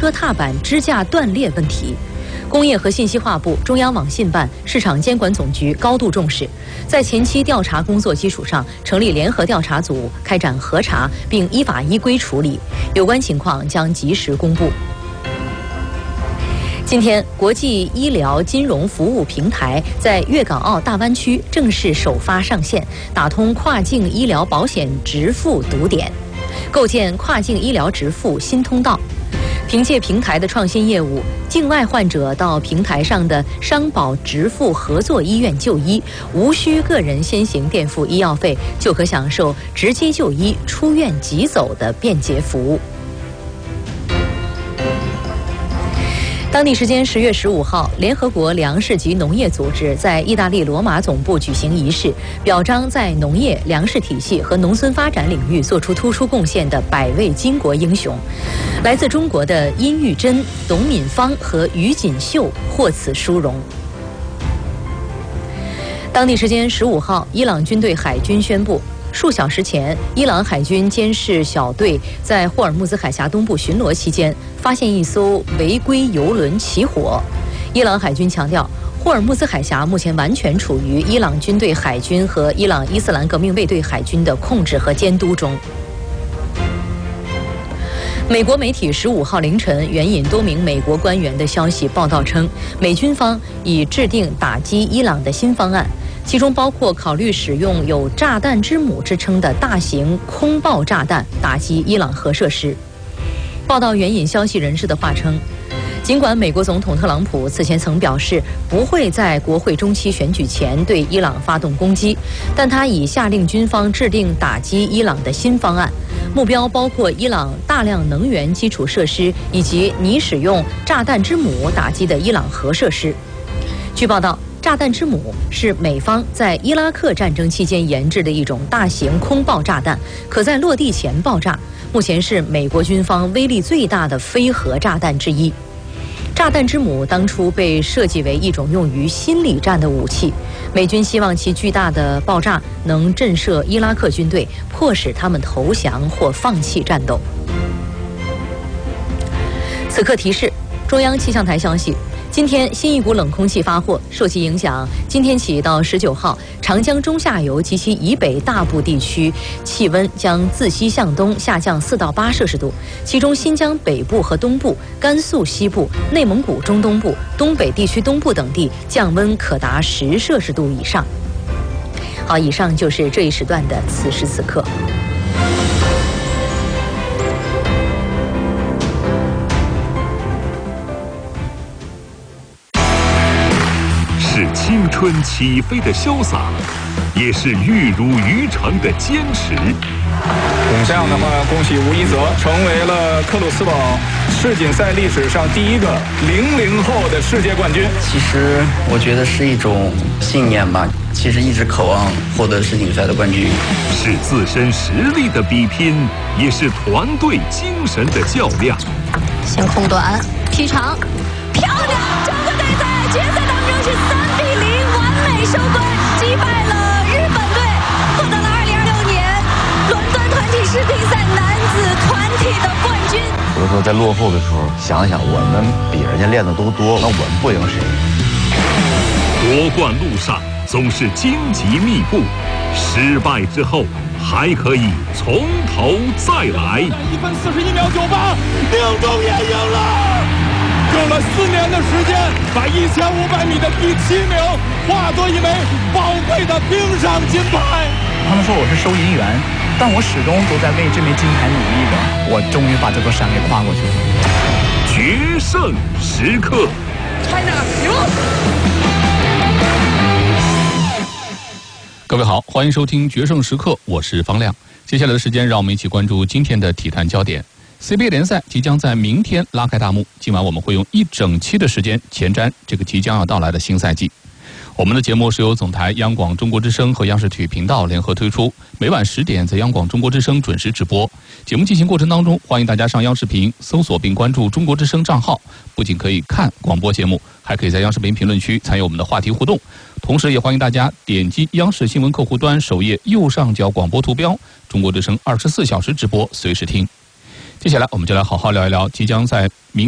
车踏板支架断裂问题。工业和信息化部、中央网信办、市场监管总局高度重视，在前期调查工作基础上，成立联合调查组开展核查，并依法依规处理，有关情况将及时公布。今天，国际医疗金融服务平台在粤港澳大湾区正式首发上线，打通跨境医疗保险直付堵点，构建跨境医疗直付新通道。凭借平台的创新业务，境外患者到平台上的商保直付合作医院就医，无需个人先行垫付医药费，就可享受直接就医、出院即走的便捷服务。当地时间10月15号，联合国粮食及农业组织在意大利罗马总部举行仪式，表彰在农业、粮食体系和农村发展领域做出突出贡献的100位巾帼英雄。来自中国的殷玉珍、董敏芳和于锦绣获此殊荣。当地时间15号，伊朗军队海军宣布，数小时前，伊朗海军监视小队在霍尔木兹海峡东部巡逻期间，发现一艘违规油轮起火。伊朗海军强调，霍尔木兹海峡目前完全处于伊朗军队海军和伊朗伊斯兰革命卫队海军的控制和监督中。美国媒体15号凌晨援引多名美国官员的消息报道称，美军方已制定打击伊朗的新方案，其中包括考虑使用有“炸弹之母”之称的大型空爆炸弹打击伊朗核设施。报道援引消息人士的话称，尽管美国总统特朗普此前曾表示不会在国会中期选举前对伊朗发动攻击，但他已下令军方制定打击伊朗的新方案，目标包括伊朗大量能源基础设施以及拟使用“炸弹之母”打击的伊朗核设施。据报道，炸弹之母是美方在伊拉克战争期间研制的一种大型空爆炸弹，可在落地前爆炸，目前是美国军方威力最大的非核炸弹之一。炸弹之母当初被设计为一种用于心理战的武器，美军希望其巨大的爆炸能震慑伊拉克军队，迫使他们投降或放弃战斗。此刻提示：中央气象台消息，今天新一股冷空气发货，受其影响，今天起到19号，长江中下游及其以北大部地区气温将自西向东下降4到8摄氏度，其中新疆北部和东部、甘肃西部、内蒙古中东部、东北地区东部等地降温可达10摄氏度以上。好，以上就是这一时段的此时此刻。 是青春起飞的潇洒，也是玉如渔城的坚持。 这样的话，恭喜吴一泽成为了克鲁斯堡世锦赛历史上第一个00后的世界冠军。 其实我觉得是一种信念吧，其实一直渴望获得世锦赛的冠军。 是自身实力的比拼，也是团队精神的较量。 先空短劈长，漂亮！中国队在决赛当中是3比0完美收官，击败了日本队，获得了2026年伦敦团体世锦赛男子团体的冠军。 有的时候在落后的时候，想想我们比人家练的都多，那我们不赢谁？ 夺冠路上总是荆棘密布，失败之后还可以从头再来。 1分41秒98，宁中也赢了。用了4年的时间，把1500米的第7名化作一枚宝贵的冰上金牌。 他们说我是收银员，但我始终都在为这枚金牌努力的。我终于把这座山给跨过去了。 决胜时刻 China 赢！ 各位好，欢迎收听《决胜时刻》，我是方亮。接下来的时间，让我们一起关注今天的体坛焦点。CBA 联赛即将在明天拉开大幕，今晚我们会用1整期的时间前瞻这个即将要到来的新赛季。我们的节目是由总台央广中国之声和央视体育频道联合推出，每晚10点在央广中国之声准时直播。节目进行过程当中，欢迎大家上央视频搜索并关注中国之声账号，不仅可以看广播节目，还可以在央视频评论区参与我们的话题互动。同时也欢迎大家点击央视新闻客户端首页右上角广播图标，中国之声24小时直播，随时听。接下来我们就来好好聊一聊即将在明